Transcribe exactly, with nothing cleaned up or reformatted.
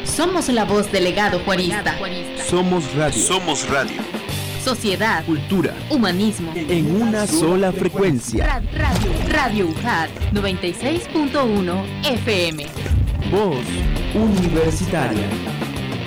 Somos la voz del legado juarista. Somos radio. Somos radio. Sociedad, cultura, humanismo, en una sola frecuencia. Ra- Radio, Radio U J A D noventa y seis punto uno F M. Voz universitaria.